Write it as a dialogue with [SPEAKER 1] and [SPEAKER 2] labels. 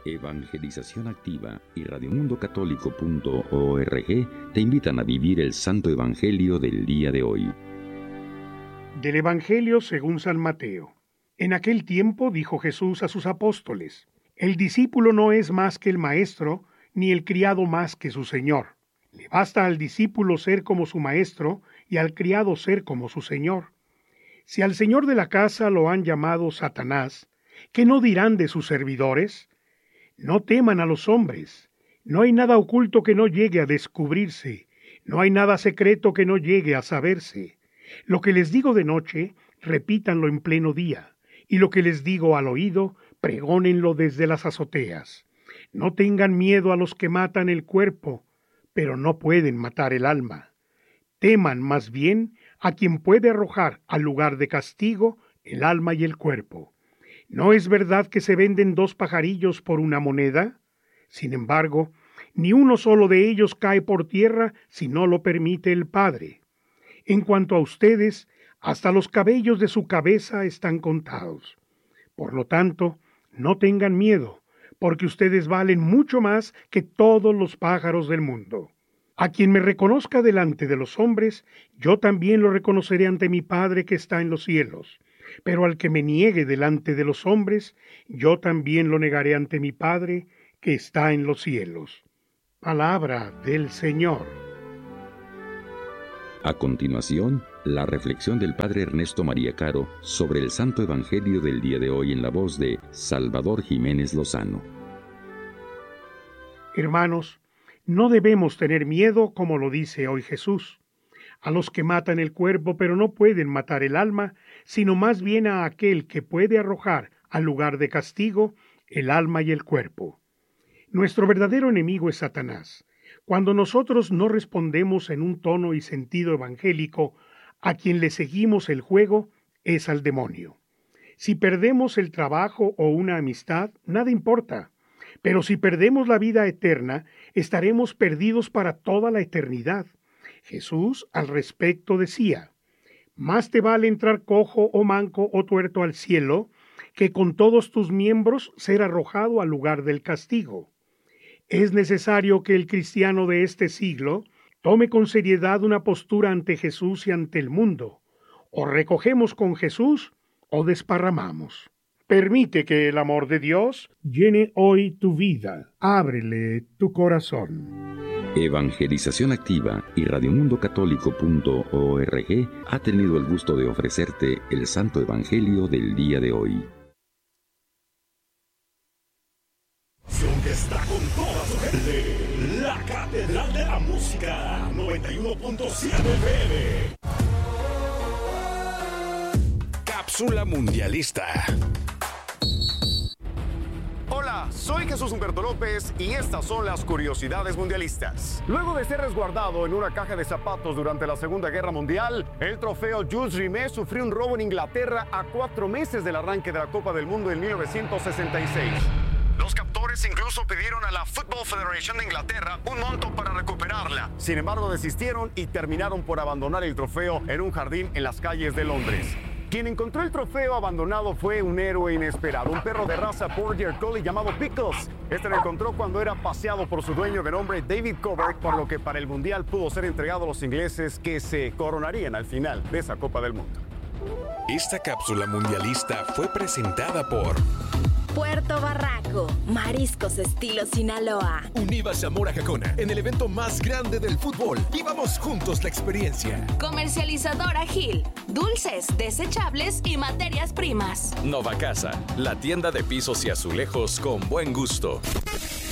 [SPEAKER 1] Evangelización Activa y radiomundocatólico.org te invitan a vivir el Santo Evangelio del día de hoy.
[SPEAKER 2] Del Evangelio según San Mateo. En aquel tiempo dijo Jesús a sus apóstoles: El discípulo no es más que el maestro, ni el criado más que su señor. Le basta al discípulo ser como su maestro y al criado ser como su señor. Si al señor de la casa lo han llamado Satanás, ¿qué no dirán de sus servidores? No teman a los hombres. No hay nada oculto que no llegue a descubrirse. No hay nada secreto que no llegue a saberse. Lo que les digo de noche, repítanlo en pleno día. Y lo que les digo al oído, pregónenlo desde las azoteas. No tengan miedo a los que matan el cuerpo, pero no pueden matar el alma. Teman más bien a quien puede arrojar al lugar de castigo el alma y el cuerpo. ¿No es verdad que se venden 2 pajarillos por una moneda? Sin embargo, ni uno solo de ellos cae por tierra si no lo permite el Padre. En cuanto a ustedes, hasta los cabellos de su cabeza están contados. Por lo tanto, no tengan miedo, porque ustedes valen mucho más que todos los pájaros del mundo. A quien me reconozca delante de los hombres, yo también lo reconoceré ante mi Padre que está en los cielos. Pero al que me niegue delante de los hombres, yo también lo negaré ante mi Padre que está en los cielos. Palabra del Señor.
[SPEAKER 1] A continuación, la reflexión del Padre Ernesto María Caro sobre el Santo Evangelio del día de hoy en la voz de Salvador Jiménez Lozano.
[SPEAKER 2] Hermanos, no debemos tener miedo como lo dice hoy Jesús. A los que matan el cuerpo pero no pueden matar el alma, sino más bien a aquel que puede arrojar al lugar de castigo el alma y el cuerpo. Nuestro verdadero enemigo es Satanás. Cuando nosotros no respondemos en un tono y sentido evangélico, a quien le seguimos el juego es al demonio. Si perdemos el trabajo o una amistad, nada importa. Pero si perdemos la vida eterna, estaremos perdidos para toda la eternidad. Jesús al respecto decía: más te vale entrar cojo o manco o tuerto al cielo, que con todos tus miembros ser arrojado al lugar del castigo. Es necesario que el cristiano de este siglo tome con seriedad una postura ante Jesús y ante el mundo. O recogemos con Jesús o desparramamos. Permite que el amor de Dios llene hoy tu vida. Ábrele tu corazón.
[SPEAKER 1] Evangelización Activa y radiomundocatólico.org ha tenido el gusto de ofrecerte el Santo Evangelio del día de hoy.
[SPEAKER 3] Que está con toda su gente, la Catedral de la Música, 91.7 FM. Cápsula Mundialista.
[SPEAKER 4] Hola, soy Jesús Humberto López y estas son las curiosidades mundialistas. Luego de ser resguardado en una caja de zapatos durante la Segunda Guerra Mundial, el trofeo Jules Rimet sufrió un robo en Inglaterra a 4 meses del arranque de la Copa del Mundo en 1966. Los captores incluso pidieron a la Football Federation de Inglaterra un monto para recuperarla. Sin embargo, desistieron y terminaron por abandonar el trofeo en un jardín en las calles de Londres. Quien encontró el trofeo abandonado fue un héroe inesperado, un perro de raza Border Collie llamado Pickles. Este lo encontró cuando era paseado por su dueño de nombre David Covert, por lo que para el Mundial pudo ser entregado a los ingleses que se coronarían al final de esa Copa del Mundo.
[SPEAKER 3] Esta cápsula mundialista fue presentada por
[SPEAKER 5] Puerto Barraco, mariscos estilo Sinaloa.
[SPEAKER 3] Univa Zamora Jacona, en el evento más grande del fútbol. Vivamos juntos la experiencia.
[SPEAKER 5] Comercializadora Gil, dulces, desechables y materias primas.
[SPEAKER 6] Nova Casa, la tienda de pisos y azulejos con buen gusto.